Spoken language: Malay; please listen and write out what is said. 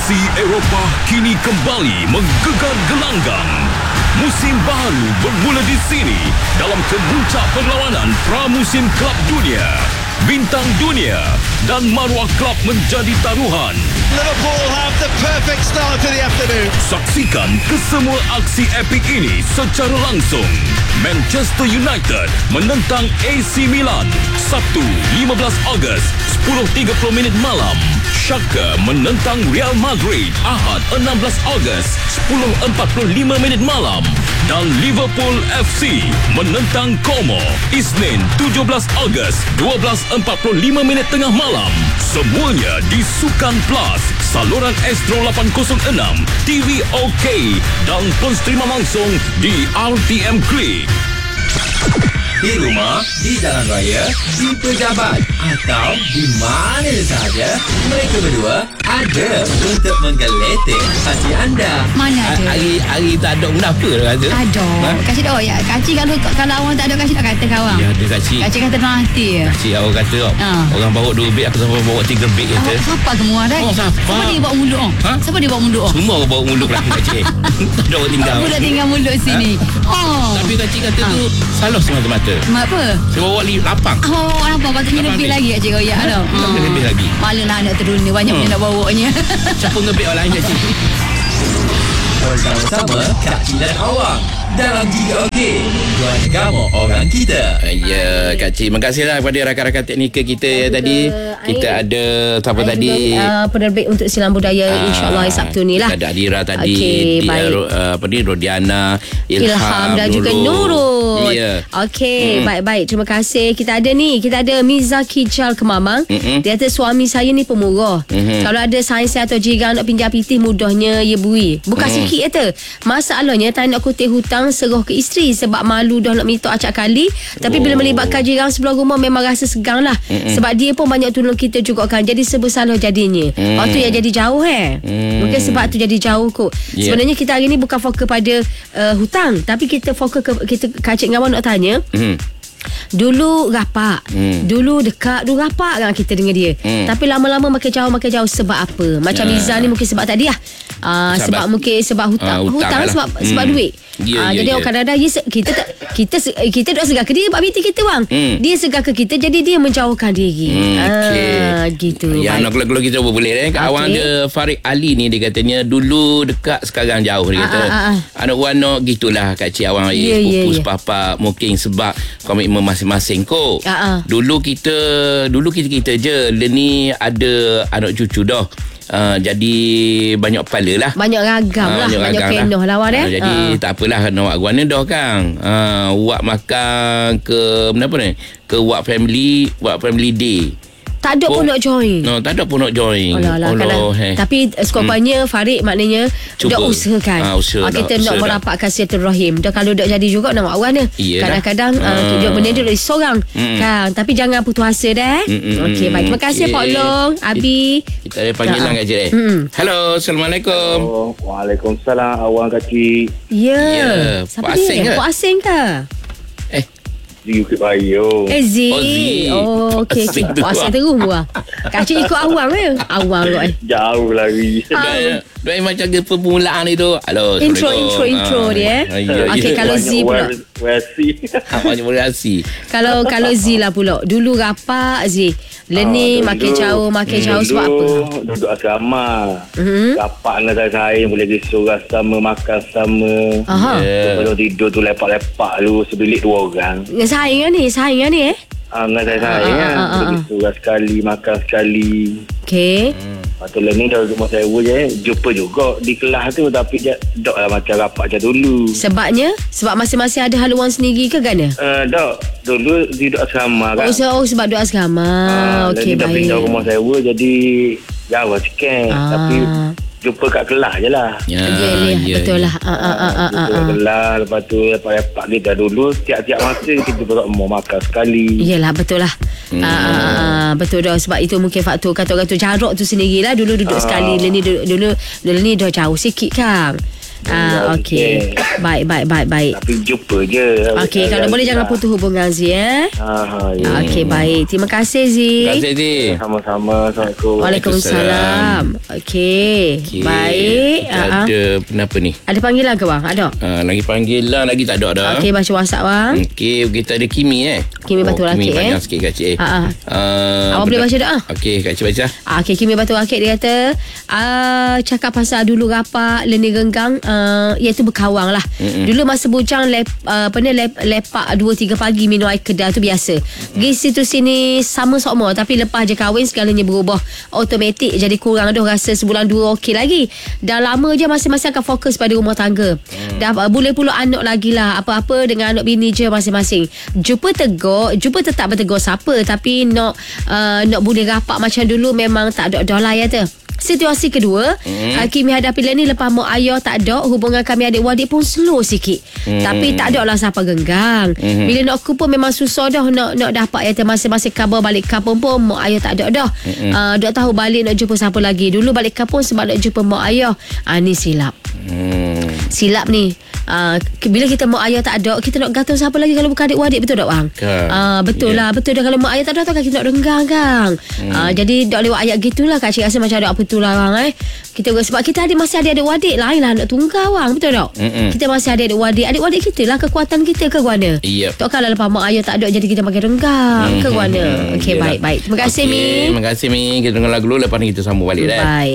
Kompetisi Eropah kini kembali mengggegar gelanggang. Musim baru bermula di sini dalam kemuncak perlawanan pramusim Kelab Dunia. Bintang dunia dan maruah klub menjadi taruhan. Liverpool have the perfect start to the afternoon. Saksikan kesemua aksi epik ini secara langsung. Manchester United menentang AC Milan, Sabtu 15 Ogos 10.30 malam. Schalke menentang Real Madrid, Ahad 16 Ogos 10.45 malam. Dan Liverpool FC menentang Como, Isnin 17 Ogos 12.45 tengah malam. Semuanya di Sukan Plus, saluran Astro 806, TV OK dan penstrima langsung di RTM Klik. Di rumah, di jalan raya, di pejabat atau di mana sahaja, mereka berdua ada untuk menggeletek hati anda. Mana ada? Hari tak ada kenapa rasa? Ada. Kacik dah ya. Kacik kalau awang tak ada kacik tak kata kawang. Ya ada kacik. Kacik kata dalam hati ya. Kacik awak kata orang bawa 2 beg, aku sampai bawa 3 beg kata. Siapa semua dah? Oh, siapa? Siapa dia bawa mulut oh? Ha? Siapa dia bawa mulut oh? Semua orang bawa mulut lah kacik. Tak ada orang tinggal. Aku dah tinggal mulut sini. Oh. Tapi kacik kata tu salah semata-mata. Mak apa? Saya bawa lapang. Oh, apa? Patutnya lebih lagi kacik koyak tau. Lebih lagi. Malulah anak terdunia. Banyak punya nak bawanya. Siapa ngebek orang lain kacik? Bersama-sama Kak Cik dan Awang dalam GOK Tuan Kamu Orang Kita. Ya, Kak Cik, terima kasihlah kepada rakan-rakan teknikal kita ya tadi. Kita ada siapa tadi? Penerbit untuk silang budaya insya-Allah Sabtu ni lah. Kita ada Adira tadi, okay, apa ni, Rodiana, Ilham dan juga Nurul. Ya. Okey, baik-baik. Terima kasih. Kita ada Mizaki Jal Kemamang. Dia kata suami saya ni pemurah. Kalau ada sains atau jiran nak pinjam pitih mudahnya ya bui. Bukan sikit kata. Masalahnya tak nak kutip hutang serah ke isteri sebab malu dah nak minta acak kali. Tapi bila melibatkan jiran sebelah rumah memang rasa segang lah. Sebab dia pun banyak tolong kita juga kan. Jadi bersalah jadinya. Waktu yang jadi jauh mungkin sebab tu jadi jauh kot. Sebenarnya kita hari ni bukan fokus pada hutang, tapi kita fokus kita Kacik dengan awak nak tanya. Dulu rapak, dulu dekat, dulu rapak dengan kita dengan dia. Tapi lama-lama makin jauh sebab apa? Macam Liza ni mungkin sebab tadi lah. Sebab mungkin sebab hutang sebab duit. Jadi orang kadang-kadang kita tak segar ke dia sebab binti kita bang. Dia segar ke kita, jadi dia menjauhkan diri. Gitu. Ya, nak kalau kita boleh Awang ada Farid Ali ni, dia katanya dulu dekat sekarang jauh, dia kata. Anak warna gitulah Kak Cik Awang. Sepupu sepapa mungkin sebab komitmen masing-masing kot. Dulu kita je. Dia ni ada anak cucu dah. Jadi banyak kepala lah, banyak ragam lah, banyak penuh lawan jadi tak apalah, nak buat guana dah Kang. Buat makan ke apa ni, ke buat family day. Tak ada pun nak join. Tak ada pun nak join. Tapi sekurang-kurangnya Farid maknanya dah usahakan. Kita nak merapatkan silaturahim. Dah kalau dah jadi juga nak buat orang ni. Kadang-kadang benda dia dari seorang kan. Tapi jangan putus asa dah. Okey, baik. Terima kasih Pak Long, Abi. Kita ada panggilan Kak Cik. Hello, Assalamualaikum. Waalaikumsalam Awang Kak Cik. Ya. Siapa dia? Pak Asing ke? Zee Bayo. Zee. Oh, okey. Puasa terus buah. Kak Cik ikut awang ke? Awang kot. Jauh lagi. Doa macam ke permulaan itu. Halo, intro dia. Okey, kalau Zee pula. Banyak variasi. Kalau Zee lah pula. Dulu rapak Zee. Learning makin jauh sebab apa? Duduk asrama. Rapak dengan saya boleh risau sama, makan sama. Kalau tidur tu lepak-lepak lu sebilik 2 orang. Saingan ni dengan saya boleh sekali, makan sekali. Okey. Lepas tu ni dah rumah saya je. Jumpa juga di kelas tu. Tapi tak lah macam rapat macam dulu. Sebabnya? Sebab masing-masing ada haluan sendiri ke gana? Tak. Dulu duduk asrama kan. Sebab duduk asrama. Okey, baik. Dah pindah rumah saya jadi jauh sikit. Tapi jumpa kat kelas je lah. Betul lah. Jumpa kelas. Lepas tu lepak-lepak kita dulu. Tiap-tiap masa kita jumpa kat rumah makan sekali. Yelah, betul lah. Betul dah. Sebab itu mungkin faktor kata-kata jarak tu sendirilah. Dulu duduk sekali. Dulu ni dah jauh sikit kan. Okey. Baik. Tapi jumpa je. Okey, kalau boleh jangan putus hubungan Zee Ya. Okey, baik. Terima kasih Zee. Terima kasih Zee. Sama-sama. Assalamualaikum. Waalaikumsalam. Okey. Baik. Ada kenapa ni? Ada panggilan ke bang? Ada. Lagi panggilan lagi tak ada dah. Okey, baca WhatsApp bang. Okey, kita ada Kimi Kimi Batu Rakit Kimi panjang sikit Kak Cik. Awak boleh baca tak? Okey, Kak Cik baca. Okey, Kimi Batu Rakit dia kata cakap pasal dulu rapak Leni Renggang, iaitu berkawang lah. Dulu masa bujang lepak 2-3 pagi minum air kedai tu biasa. Pergi situ sini sama semua, tapi lepas je kahwin segalanya berubah automatik, jadi kurang dah rasa sebulan 2 okey lagi. Dah lama je masing-masing akan fokus pada rumah tangga. Dah boleh pula anak lagi lah, apa-apa dengan anak bini je masing-masing. Jumpa tetap bertegur siapa, tapi nak boleh rapak macam dulu memang tak ada dah lah ya tu. Situasi kedua, Kimi hadapi ni lepas mak ayah tak ada, hubungan kami adik-adik pun slow sikit. Tapi tak ada lah siapa genggang. Bila nak aku pun memang susah dah nak dapat ya, masing-masing kabar balik kampung pun mak ayah tak ada dah. Dok tahu balik nak jumpa siapa lagi. Dulu balik kampung sebab nak jumpa mak ayah. Ni silap. Silap ni. Bila kita mak ayah tak ada, kita nak gantung siapa lagi kalau bukan adik-adik, betul tak bang? Betul lah, betul dah. Kalau mak ayah tak ada, takkan kita nak renggang kan. Jadi dok lewat ayat gitulah Kak Cik rasa macam ada apa tu lah bang. Kita sebab kita masih ada adik-adik lain lah nak tunggal bang, betul tak? Kita masih ada adik-adik kita lah kekuatan kita ke guana. Takkanlah lepas mak ayah tak ada jadi kita makin renggang ke guana. Okey, baik. Terima kasih Mi. Terima kasih Mi. Kita dengar lagu dulu, lepas ni kita sambung balik dah. Baik.